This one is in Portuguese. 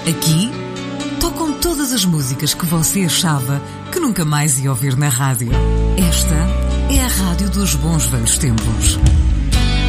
Aqui tocam todas as músicas que você achava que nunca mais ia ouvir na rádio. Esta é a rádio dos bons velhos tempos.